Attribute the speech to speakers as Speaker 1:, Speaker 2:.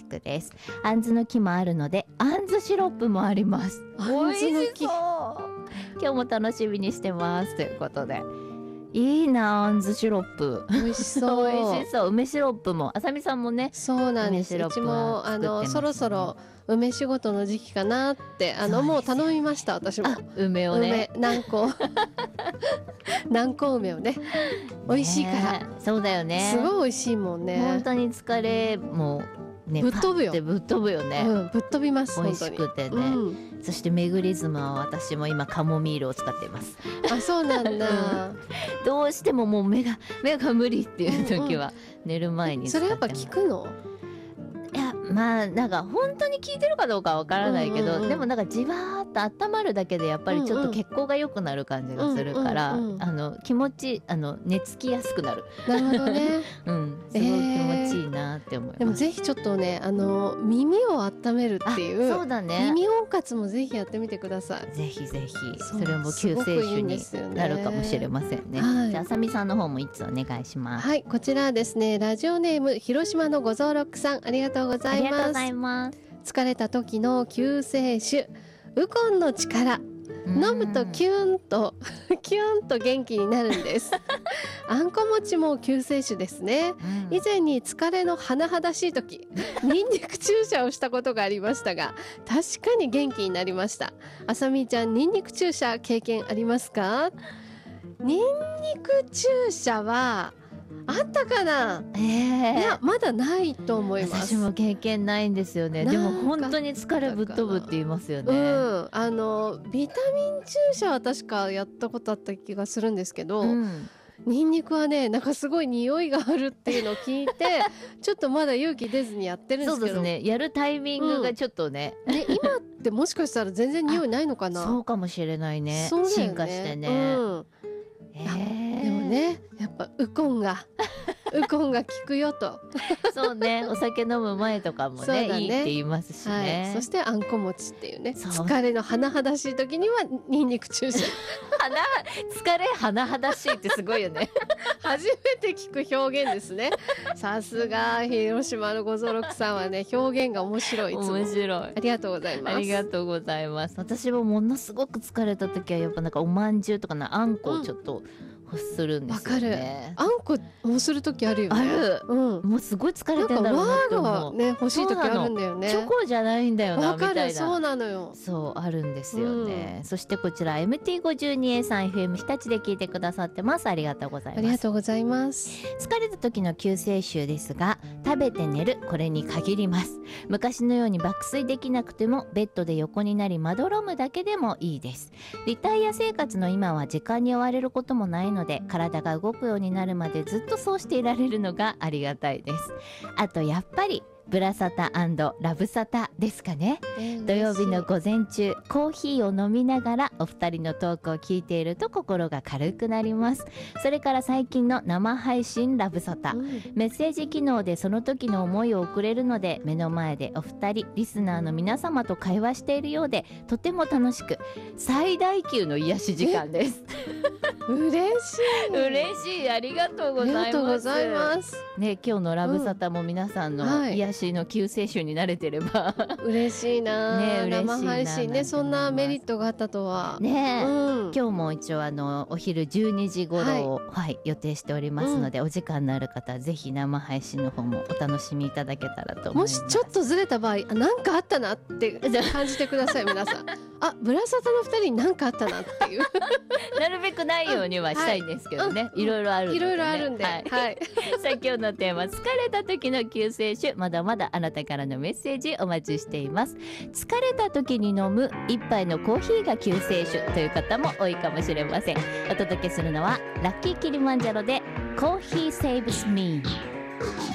Speaker 1: クです。あんずの木もあるのであんずシロップもあります。
Speaker 2: あんずの木、
Speaker 1: 美味しそう。今日も楽しみにしてますということで、いいなあんずシロップ。
Speaker 2: 美味しそう
Speaker 1: 美味しそう。梅シロップもあさみさんもね。
Speaker 2: そうなんです。
Speaker 1: 梅シロップ
Speaker 2: うちも
Speaker 1: は作ってますね
Speaker 2: そろそろ梅仕事の時期かなって
Speaker 1: そうですよ
Speaker 2: もう頼みました。私も
Speaker 1: 梅をね。
Speaker 2: 南高南高梅をね、美味しいから、
Speaker 1: ねそうだよね。
Speaker 2: すごい美味しいもんね。
Speaker 1: 本当に疲れもね
Speaker 2: ぶっ飛ぶよ
Speaker 1: パッてぶっ飛ぶよね。
Speaker 2: ぶっ飛びます。
Speaker 1: 美味しくてね、そしてメグリズムは私も今カモミールを使っています。
Speaker 2: あ、そうなんだ。
Speaker 1: どうしてももう目が無理っていう時は寝る前に使
Speaker 2: それ
Speaker 1: ってます。
Speaker 2: やっぱ効くの？
Speaker 1: いやまあなんか本当に効いてるかどうかはわからないけど、でもなんかじわーっと温まるだけでやっぱりちょっと血行が良くなる感じがするから、気持ち寝つきやすくなる。
Speaker 2: なるほどね。
Speaker 1: すごい気持ちいいなって思います。
Speaker 2: でもぜひちょっとね耳を温めるっていう、
Speaker 1: そうだね。
Speaker 2: 耳温活もぜひやってみてください。
Speaker 1: ぜひぜひそれも救世主になるかもしれませんね。じゃああさみさんの方も一つお願いします。
Speaker 2: はい、こちらですね、ラジオネーム広島のごぞうろくさん、ありがとうございます。
Speaker 1: ありがとうございます。
Speaker 2: 疲れた時の救世主、ウコンの力、飲むとキュンと元気になるんですあんこ餅も救世主ですね、以前に疲れの甚だしい時ニンニク注射をしたことがありましたが、確かに元気になりました。あさみちゃん、ニンニク注射経験ありますか？ニンニク注射はあったかな？いやまだないと思います。
Speaker 1: 私も経験ないんですよね。でも本当に疲れぶっ飛ぶって言いますよね。
Speaker 2: ビタミン注射は確かやったことあった気がするんですけど、ニンニクはね、なんかすごい匂いがあるっていうのを聞いてちょっとまだ勇気出ずにやってるんですけど。
Speaker 1: そうですね、やるタイミングがちょっとね、
Speaker 2: 今ってもしかしたら全然匂いないのかな？
Speaker 1: そうかもしれないね。
Speaker 2: そうだよね、
Speaker 1: 進化してね。
Speaker 2: でもね、やっぱウコンが効くよと
Speaker 1: そうね、お酒飲む前とかもね、いいって言いますしね。
Speaker 2: そしてあんこ餅っていうね、疲れの甚だしい時にはニンニク注射
Speaker 1: 疲れ甚だしいってすごいよね
Speaker 2: 初めて聞く表現ですね。さすが広島のごぞろくさんはね、表現が面白い。いつも
Speaker 1: 面白い。
Speaker 2: ありがとうございます。
Speaker 1: ありがとうございます。私もものすごく疲れた時はやっぱなんかおまんじゅうとかあんこをちょっと欲するんですよね。
Speaker 2: わかる。あんこ欲する時あるよね。
Speaker 1: ある。もうすごい疲れてんだろうなって思う。
Speaker 2: なんか和がね欲しい時あるんだよね。
Speaker 1: チョコじゃないんだよなみたいな。
Speaker 2: そうなのよ。
Speaker 1: そうあるんですよね。そしてこちら MT52A さん FM 日立で聞いてくださってます。ありがとうございます。
Speaker 2: ありがとうございます。
Speaker 1: 疲れた時の救世主ですが、食べて寝る、これに限ります。昔のように爆睡できなくてもベッドで横になりまどろむだけでもいいです。リタイア生活の今は時間に追われることもないので、体が動くようになるまでずっとそうしていられるのがありがたいです。あとやっぱりブラサタ&ラブサタですかね。土曜日の午前中、コーヒーを飲みながらお二人のトークを聞いていると心が軽くなります。それから最近の生配信ラブサタ、メッセージ機能でその時の思いを送れるので、目の前でお二人リスナーの皆様と会話しているようでとても楽しく、最大級の癒し時間です
Speaker 2: 嬉しい、
Speaker 1: ありがとうございます。ありがとうございますね。今日のラブサタも皆さんの癒しの救世主になれてれば
Speaker 2: 嬉しいな、
Speaker 1: ね、嬉しいな。
Speaker 2: 生配信ね、そんなメリットがあったとは
Speaker 1: ね、今日も一応お昼12時頃を、予定しておりますので、お時間のある方はぜひ生配信の方もお楽しみいただけたらと思います。
Speaker 2: もしちょっとずれた場合、なんかあったなって感じてください皆さんブラサタの2人になんかあったなっていう
Speaker 1: なるべくないようにはしたいんですけどね、いろいろあるんで、ね、
Speaker 2: いろいろあるんで、さあ
Speaker 1: 今日のテーマ、疲れた時の救世主、まだまだあなたからのメッセージお待ちしています。疲れた時に飲む一杯のコーヒーが救世主という方も多いかもしれません。お届けするのはラッキーキリマンジャロでコーヒーセーブスミー。